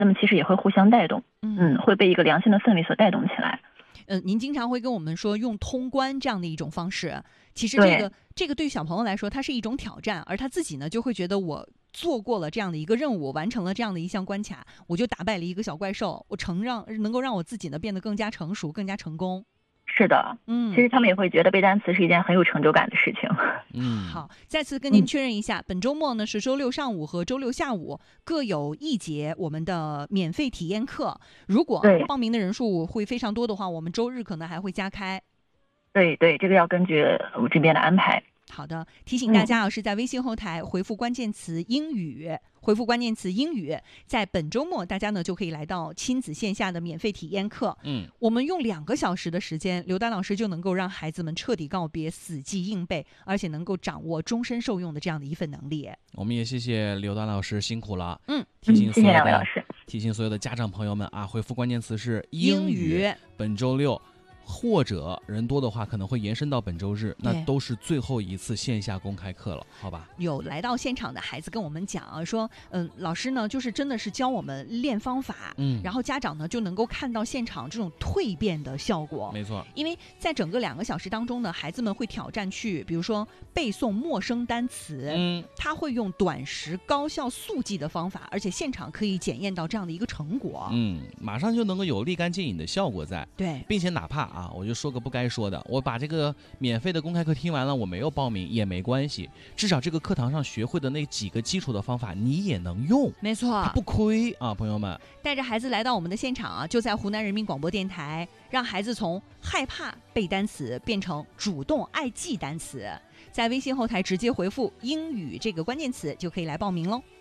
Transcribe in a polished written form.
那么其实也会互相带动，会被一个良性的氛围所带动起来。 您经常会跟我们说用通关这样的一种方式，其实这个对小朋友来说，它是一种挑战，而他自己呢就会觉得我做过了这样的一个任务，完成了这样的一项关卡，我就打败了一个小怪兽，我能够让我自己呢变得更加成熟，更加成功。 是的，其实他们也会觉得背单词是一件很有成就感的事情。 好，再次跟您确认一下，本周末呢是周六上午和周六下午各有1节我们的免费体验课。如果报名的人数会非常多的话，我们周日可能还会加开。 对，这个要根据我这边的安排。 好的，提醒大家是在微信后台回复关键词英语，在本周末大家呢就可以来到亲子线下的免费体验课。我们用2个小时的时间，刘丹老师就能够让孩子们彻底告别死记硬背，而且能够掌握终身受用的这样的一份能力。 我们也谢谢刘丹老师辛苦了。 谢谢两位老师。 提醒所有的家长朋友们啊，回复关键词是英语，本周六。或者人多的话可能会延伸到本周日，那都是最后一次线下公开课了，好吧？ 有来到现场的孩子跟我们讲说，老师呢就是真的是教我们练方法，然后家长呢就能够看到现场这种蜕变的效果。 没错， 因为在整个2个小时当中呢，孩子们会挑战去，比如说背诵陌生单词，他会用短时高效速记的方法，而且现场可以检验到这样的一个成果， 马上就能够有立竿见影的效果在。 对， 并且哪怕我就说个不该说的，我把这个免费的公开课听完了，我没有报名也没关系，至少这个课堂上学会的那几个基础的方法你也能用。 没错， 它不亏啊，朋友们。 带着孩子来到我们的现场就在湖南人民广播电台，让孩子从害怕背单词变成主动爱记单词。在微信后台直接回复英语这个关键词就可以来报名喽。